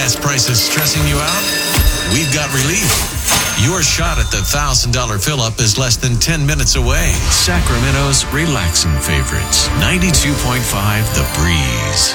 gas prices stressing you out? We've got relief. Your shot at the $1,000 fill-up is less than 10 minutes away. Sacramento's relaxing favorites. 92.5 The Breeze.